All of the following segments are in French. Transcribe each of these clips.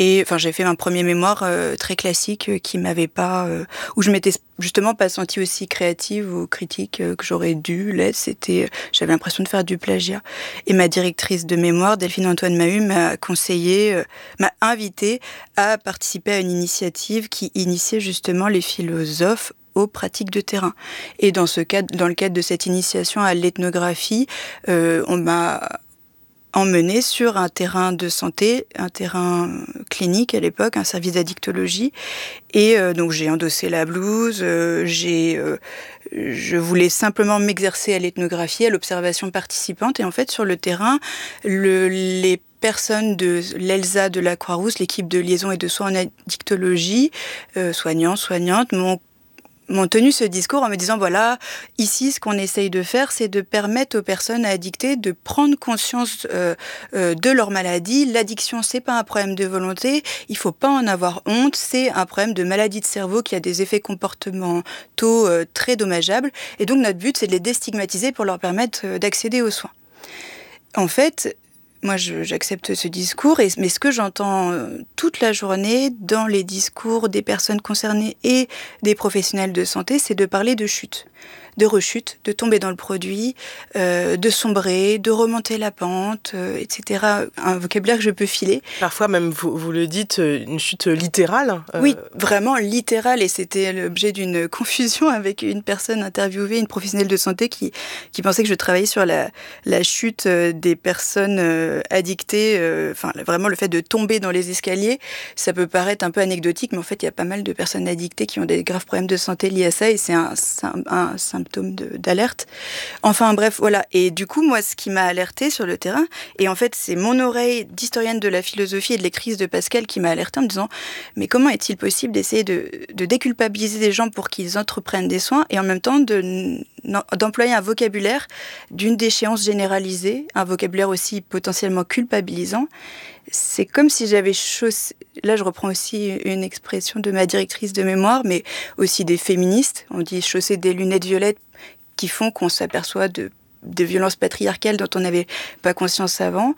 Et enfin, j'ai fait un premier mémoire très classique qui m'avait pas, où je m'étais justement pas sentie aussi créative ou critique que j'aurais dû l'être. J'avais l'impression de faire du plagiat. Et ma directrice de mémoire, Delphine Antoine Mahut, m'a conseillé, m'a invitée à participer à une initiative qui initiait justement les philosophes aux pratiques de terrain. Et dans le cadre de cette initiation à l'ethnographie, on m'a emmenée sur un terrain de santé, un terrain clinique à l'époque, un service d'addictologie. Et donc j'ai endossé la blouse, je voulais simplement m'exercer à l'ethnographie, à l'observation participante. Et en fait, sur le terrain, les personnes de l'ELSA de la Croix-Rousse, l'équipe de liaison et de soins en addictologie, soignantes, m'ont tenu ce discours en me disant, voilà, ici, ce qu'on essaye de faire, c'est de permettre aux personnes addictées de prendre conscience de leur maladie. L'addiction, c'est pas un problème de volonté, il faut pas en avoir honte, c'est un problème de maladie de cerveau qui a des effets comportementaux très dommageables. Et donc, notre but, c'est de les déstigmatiser pour leur permettre d'accéder aux soins. En fait, moi, j'accepte ce discours, mais ce que j'entends toute la journée dans les discours des personnes concernées et des professionnels de santé, c'est de parler de chute, de rechute, de tomber dans le produit, de sombrer, de remonter la pente, etc. Un vocabulaire que je peux filer. Parfois même, vous le dites, une chute littérale. Oui, vraiment littérale, et c'était l'objet d'une confusion avec une personne interviewée, une professionnelle de santé qui pensait que je travaillais sur la chute des personnes addictées, vraiment le fait de tomber dans les escaliers. Ça peut paraître un peu anecdotique, mais en fait, il y a pas mal de personnes addictées qui ont des graves problèmes de santé liés à ça, et c'est un symptôme d'alerte. Enfin bref, voilà. Et du coup, moi, ce qui m'a alertée sur le terrain, et en fait, c'est mon oreille d'historienne de la philosophie et de l'écrise de Pascal qui m'a alertée en me disant, mais comment est-il possible d'essayer de déculpabiliser des gens pour qu'ils entreprennent des soins et en même temps d'employer un vocabulaire d'une déchéance généralisée, un vocabulaire aussi potentiellement culpabilisant. C'est comme si j'avais chaussé... Là, je reprends aussi une expression de ma directrice de mémoire, mais aussi des féministes. On dit chausser des lunettes violettes qui font qu'on s'aperçoit de violences patriarcales dont on n'avait pas conscience avant.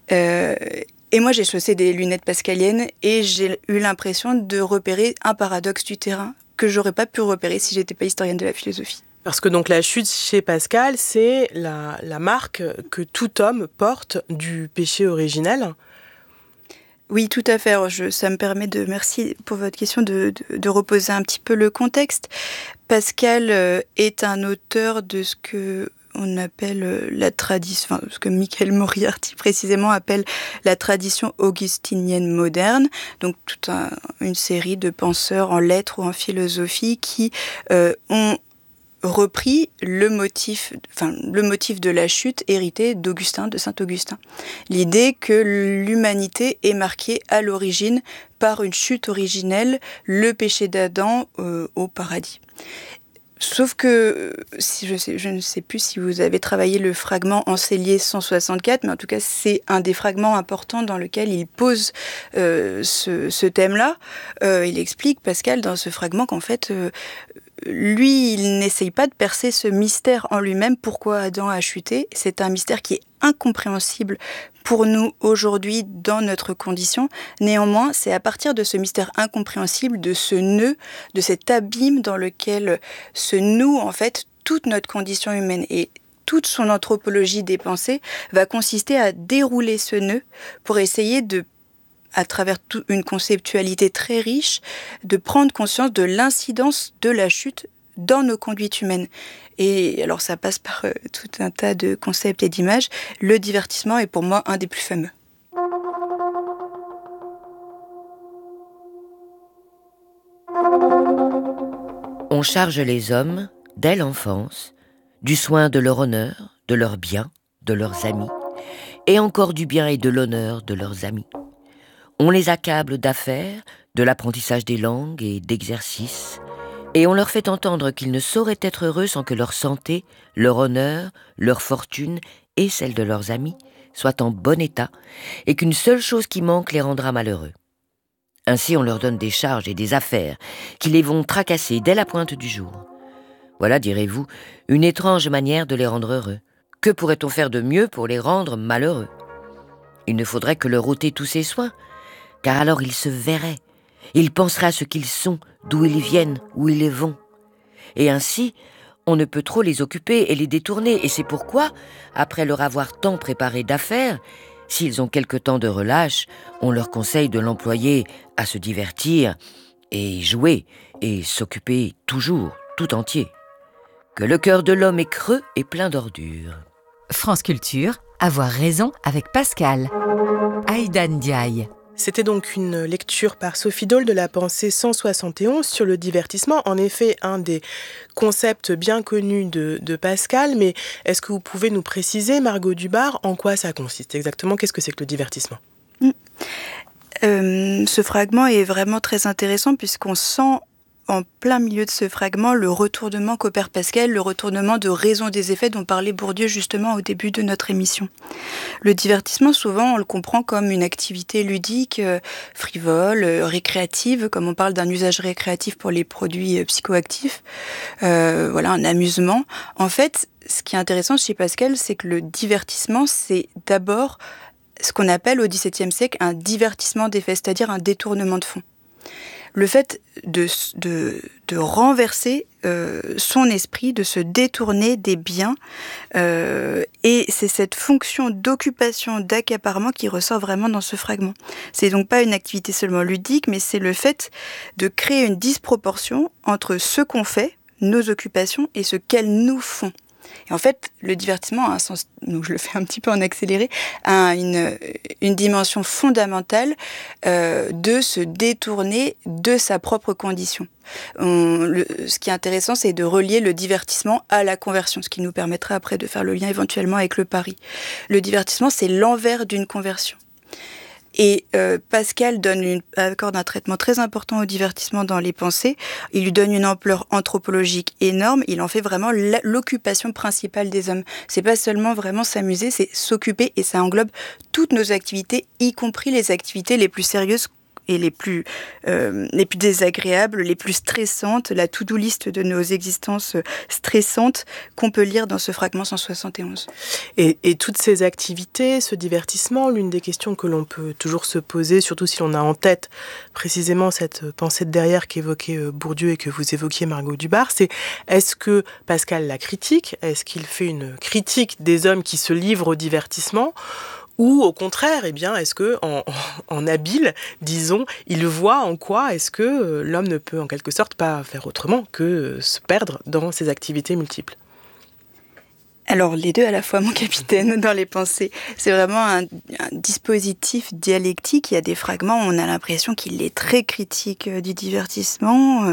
Et moi, j'ai chaussé des lunettes pascaliennes et j'ai eu l'impression de repérer un paradoxe du terrain que j'aurais pas pu repérer si j'étais pas historienne de la philosophie. Parce que donc la chute chez Pascal, c'est la marque que tout homme porte du péché originel. Oui, tout à fait. Ça me permet merci pour votre question de reposer un petit peu le contexte. Pascal est un auteur de ce que on appelle la tradition, ce que Michael Moriarty précisément appelle la tradition augustinienne moderne, donc toute une série de penseurs en lettres ou en philosophie qui ont repris le motif de la chute hérité d'Augustin, de saint Augustin. L'idée que l'humanité est marquée à l'origine par une chute originelle, le péché d'Adam au paradis. Sauf que, je ne sais plus si vous avez travaillé le fragment Ancélier 164, mais en tout cas, c'est un des fragments importants dans lequel il pose ce thème-là. Il explique, Pascal, dans ce fragment, qu'en fait, lui, il n'essaye pas de percer ce mystère en lui-même, pourquoi Adam a chuté. C'est un mystère qui est incompréhensible pour nous aujourd'hui dans notre condition. Néanmoins, c'est à partir de ce mystère incompréhensible, de ce nœud, de cet abîme dans lequel se noue en fait toute notre condition humaine. Et toute son anthropologie des pensées va consister à dérouler ce nœud pour essayer à travers une conceptualité très riche, de prendre conscience de l'incidence de la chute dans nos conduites humaines. Et alors ça passe par tout un tas de concepts et d'images. Le divertissement est pour moi un des plus fameux. On charge les hommes, dès l'enfance, du soin de leur honneur, de leurs biens, de leurs amis, et encore du bien et de l'honneur de leurs amis. On les accable d'affaires, de l'apprentissage des langues et d'exercices, et on leur fait entendre qu'ils ne sauraient être heureux sans que leur santé, leur honneur, leur fortune et celle de leurs amis soient en bon état, et qu'une seule chose qui manque les rendra malheureux. Ainsi on leur donne des charges et des affaires qui les vont tracasser dès la pointe du jour. Voilà, direz-vous, une étrange manière de les rendre heureux. Que pourrait-on faire de mieux pour les rendre malheureux ? Il ne faudrait que leur ôter tous ces soins. car alors ils se verraient, ils penseraient à ce qu'ils sont, d'où ils viennent, où ils vont. Et ainsi, on ne peut trop les occuper et les détourner, et c'est pourquoi, après leur avoir tant préparé d'affaires, s'ils ont quelque temps de relâche, on leur conseille de l'employer à se divertir et jouer et s'occuper toujours, tout entier. Que le cœur de l'homme est creux et plein d'ordures. France Culture, avoir raison avec Pascal. Aïda Ndiaye. C'était donc une lecture par Sophie Dole de la pensée 171 sur le divertissement. En effet, un des concepts bien connus de Pascal, mais est-ce que vous pouvez nous préciser, Margot Dubar, en quoi ça consiste exactement? Qu'est-ce que c'est que le divertissement? Ce fragment est vraiment très intéressant puisqu'on sent en plein milieu de ce fragment le retournement qu'opère Pascal, le retournement de raison des effets dont parlait Bourdieu justement au début de notre émission. Le divertissement, souvent, on le comprend comme une activité ludique, frivole, récréative, comme on parle d'un usage récréatif pour les produits psychoactifs, un amusement. En fait, ce qui est intéressant chez Pascal, c'est que le divertissement, c'est d'abord ce qu'on appelle au XVIIe siècle un divertissement d'effet, c'est-à-dire un détournement de fond. Le fait de renverser son esprit, de se détourner des biens, et c'est cette fonction d'occupation, d'accaparement qui ressort vraiment dans ce fragment. C'est donc pas une activité seulement ludique, mais c'est le fait de créer une disproportion entre ce qu'on fait, nos occupations, et ce qu'elles nous font. Et en fait, le divertissement a un sens, donc je le fais un petit peu en accéléré, a une dimension fondamentale de se détourner de sa propre condition. Ce qui est intéressant, c'est de relier le divertissement à la conversion, ce qui nous permettra après de faire le lien éventuellement avec le pari. Le divertissement, c'est l'envers d'une conversion. Et Pascal accorde un traitement très important au divertissement dans les pensées. Il lui donne une ampleur anthropologique énorme. Il en fait vraiment l'occupation principale des hommes. C'est pas seulement vraiment s'amuser, c'est s'occuper, et ça englobe toutes nos activités, y compris les activités les plus sérieuses et les plus désagréables, les plus stressantes, la to-do list de nos existences stressantes qu'on peut lire dans ce fragment 171. Et toutes ces activités, ce divertissement, l'une des questions que l'on peut toujours se poser, surtout si l'on a en tête précisément cette pensée de derrière qu'évoquait Bourdieu et que vous évoquiez, Margot Dubar, c'est est-ce que Pascal la critique? Est-ce qu'il fait une critique des hommes qui se livrent au divertissement? Ou au contraire, est-ce que en habile, disons, il voit en quoi est-ce que l'homme ne peut en quelque sorte pas faire autrement que se perdre dans ses activités multiples? Alors, les deux à la fois, mon capitaine, dans les pensées. C'est vraiment un dispositif dialectique. Il y a des fragments où on a l'impression qu'il est très critique du divertissement.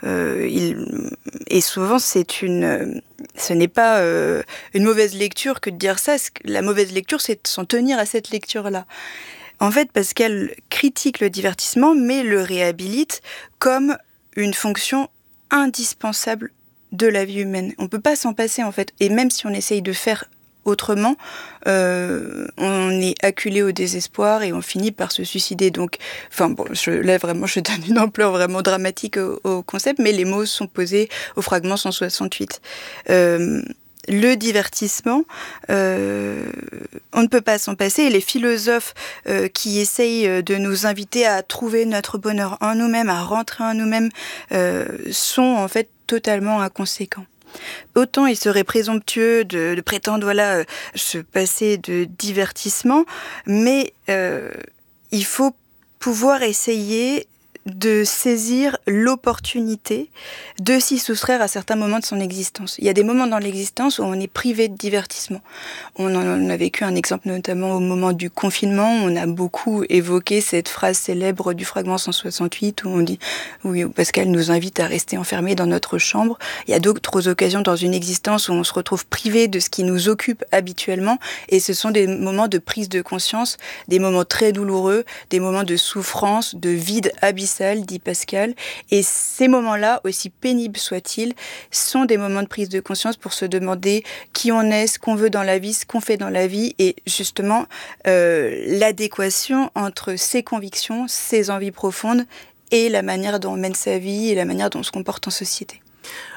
Et souvent, ce n'est pas une mauvaise lecture que de dire ça. La mauvaise lecture, c'est de s'en tenir à cette lecture-là. En fait, Pascal critique le divertissement, mais le réhabilite comme une fonction indispensable de la vie humaine. On ne peut pas s'en passer, en fait. Et même si on essaye de faire autrement, on est acculé au désespoir et on finit par se suicider. Donc, je donne une ampleur vraiment dramatique au concept, mais les mots sont posés au fragment 168. Le divertissement, on ne peut pas s'en passer. Et les philosophes qui essayent de nous inviter à trouver notre bonheur en nous-mêmes, à rentrer en nous-mêmes, sont en fait totalement inconséquents. Autant il serait présomptueux de prétendre se passer de divertissement, mais il faut pouvoir essayer de saisir l'opportunité de s'y soustraire à certains moments de son existence. Il y a des moments dans l'existence où on est privé de divertissement. On en a vécu un exemple notamment au moment du confinement. On a beaucoup évoqué cette phrase célèbre du fragment 168 où on dit où Pascal nous invite à rester enfermés dans notre chambre. Il y a d'autres occasions dans une existence où on se retrouve privé de ce qui nous occupe habituellement, et ce sont des moments de prise de conscience, des moments très douloureux, des moments de souffrance, de vide abyssal, dit Pascal. Et ces moments-là, aussi pénibles soient-ils, sont des moments de prise de conscience pour se demander qui on est, ce qu'on veut dans la vie, ce qu'on fait dans la vie, et justement l'adéquation entre ses convictions, ses envies profondes et la manière dont on mène sa vie et la manière dont on se comporte en société.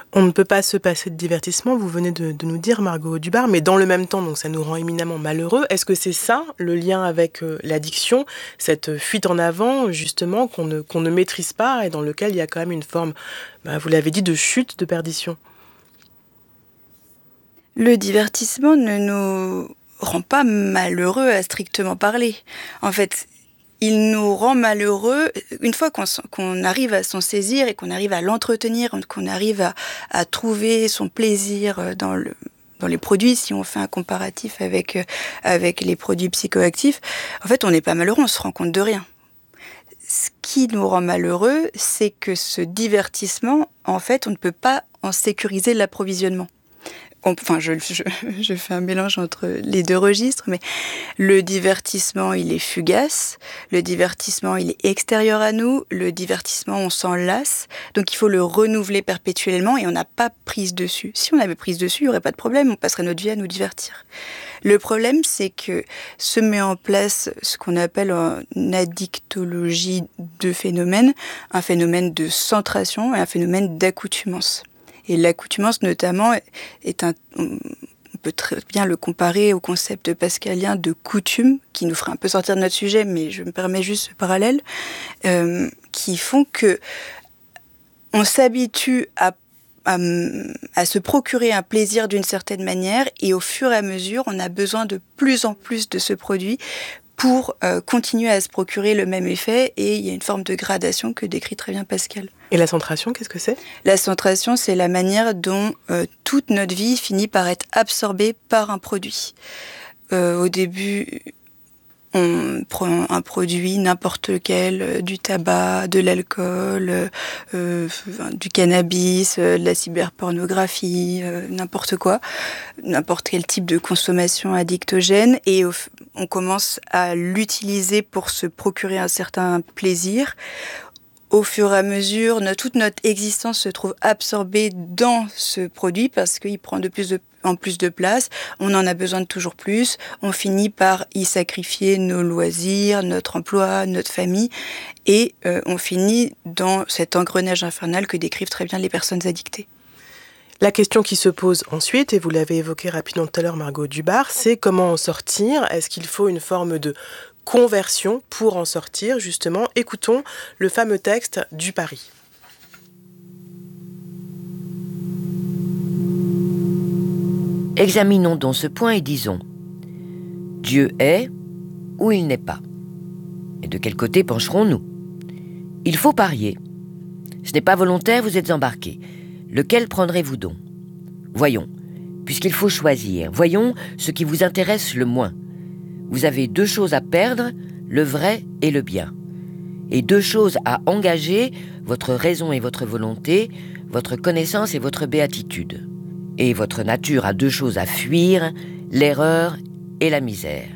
On ne peut pas se passer de divertissement, vous venez de nous dire, Margot Dubar, mais dans le même temps, donc ça nous rend éminemment malheureux. Est-ce que c'est ça, le lien avec l'addiction, cette fuite en avant, justement, qu'on ne maîtrise pas et dans lequel il y a quand même une forme, vous l'avez dit, de chute, de perdition? Le divertissement ne nous rend pas malheureux à strictement parler. En fait, il nous rend malheureux une fois qu'on arrive à s'en saisir et qu'on arrive à l'entretenir, qu'on arrive à trouver son plaisir dans les produits, si on fait un comparatif avec les produits psychoactifs. En fait, on n'est pas malheureux, on se rend compte de rien. Ce qui nous rend malheureux, c'est que ce divertissement, en fait, on ne peut pas en sécuriser l'approvisionnement. Enfin, je fais un mélange entre les deux registres, mais le divertissement, il est fugace, le divertissement, il est extérieur à nous, le divertissement, on s'en lasse, donc il faut le renouveler perpétuellement et on n'a pas prise dessus. Si on avait prise dessus, il n'y aurait pas de problème, on passerait notre vie à nous divertir. Le problème, c'est que se met en place ce qu'on appelle une addictologie de phénomènes, un phénomène de centration et un phénomène d'accoutumance. Et l'accoutumance, notamment, on peut très bien le comparer au concept pascalien de coutume, qui nous ferait un peu sortir de notre sujet, mais je me permets juste ce parallèle, qui font que on s'habitue à se procurer un plaisir d'une certaine manière, et au fur et à mesure, on a besoin de plus en plus de ce produit pour continuer à se procurer le même effet, et il y a une forme de gradation que décrit très bien Pascal. Et la centration, qu'est-ce que c'est ? La centration, c'est la manière dont toute notre vie finit par être absorbée par un produit. Au début, on prend un produit, n'importe lequel, du tabac, de l'alcool, du cannabis, de la cyberpornographie, n'importe quoi, n'importe quel type de consommation addictogène, et on commence à l'utiliser pour se procurer un certain plaisir. Au fur et à mesure, toute notre existence se trouve absorbée dans ce produit parce qu'il prend de plus en plus de place. On en a besoin de toujours plus. On finit par y sacrifier nos loisirs, notre emploi, notre famille. Et on finit dans cet engrenage infernal que décrivent très bien les personnes addictées. La question qui se pose ensuite, et vous l'avez évoqué rapidement tout à l'heure, Margot Dubar, c'est comment en sortir ? Est-ce qu'il faut une forme de conversion pour en sortir, justement? Écoutons le fameux texte du pari. Examinons donc ce point et disons: Dieu est ou il n'est pas. Et de quel côté pencherons-nous? Il faut parier. Ce n'est pas volontaire, vous êtes embarqués. Lequel prendrez-vous donc? Voyons, puisqu'il faut choisir, voyons ce qui vous intéresse le moins. Vous avez 2 choses à perdre, le vrai et le bien. Et 2 choses à engager, votre raison et votre volonté, votre connaissance et votre béatitude. Et votre nature a 2 choses à fuir, l'erreur et la misère.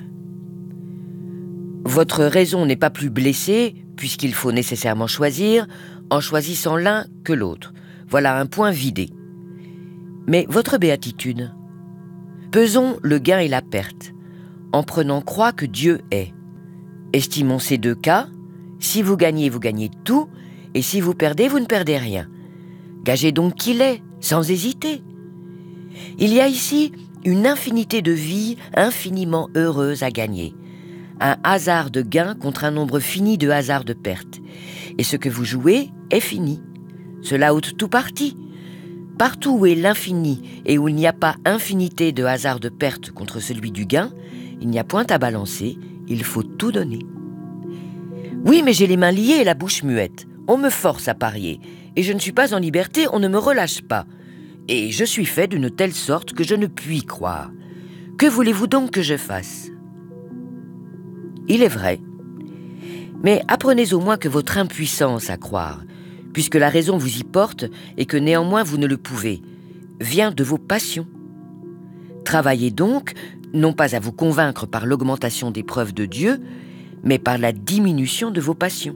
Votre raison n'est pas plus blessée, puisqu'il faut nécessairement choisir, en choisissant l'un que l'autre. Voilà un point vidé. Mais votre béatitude, pesons le gain et la perte, en prenant croix que Dieu est. Estimons ces 2 cas, si vous gagnez tout, et si vous perdez, vous ne perdez rien. Gagez donc qu'il est, sans hésiter. Il y a ici une infinité de vies infiniment heureuses à gagner. Un hasard de gain contre un nombre fini de hasards de perte. Et ce que vous jouez est fini. Cela ôte tout parti. Partout où est l'infini et où il n'y a pas infinité de hasards de perte contre celui du gain, il n'y a point à balancer, il faut tout donner. Oui, mais j'ai les mains liées et la bouche muette. On me force à parier, et je ne suis pas en liberté, on ne me relâche pas. Et je suis fait d'une telle sorte que je ne puis croire. Que voulez-vous donc que je fasse? Il est vrai. Mais apprenez au moins que votre impuissance à croire, puisque la raison vous y porte et que néanmoins vous ne le pouvez, vient de vos passions. Travaillez donc, non pas à vous convaincre par l'augmentation des preuves de Dieu, mais par la diminution de vos passions.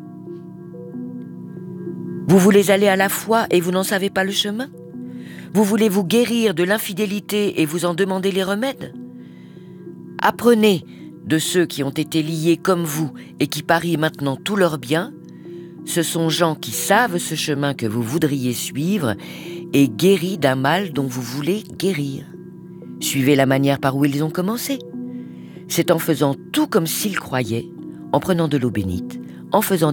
Vous voulez aller à la foi et vous n'en savez pas le chemin? Vous voulez vous guérir de l'infidélité et vous en demandez les remèdes? Apprenez de ceux qui ont été liés comme vous et qui parient maintenant tous leurs biens. Ce sont gens qui savent ce chemin que vous voudriez suivre et guéris d'un mal dont vous voulez guérir. Suivez la manière par où ils ont commencé. C'est en faisant tout comme s'ils croyaient, en prenant de l'eau bénite, en faisant